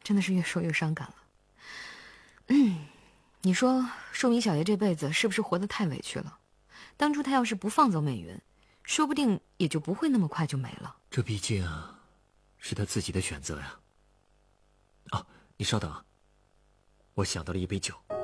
真的是越说越伤感了。你说寿明小爷这辈子是不是活得太委屈了？当初他要是不放走美云，说不定也就不会那么快就没了。 这毕竟是他自己的选择呀。啊，你稍等啊，我想到了一杯酒。